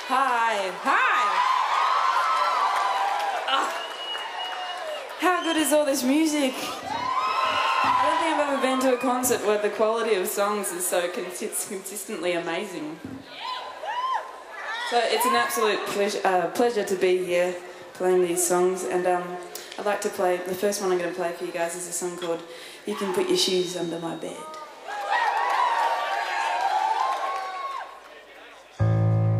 Hi. Hi. Oh, how good is all this music? I don't think I've ever been to a concert where the quality of songs is so consistently amazing. So it's an absolute pleasure to be here playing these songs, and I'd like to play, the first one I'm going to play for you guys is a song called You Can Put Your Shoes Under My Bed.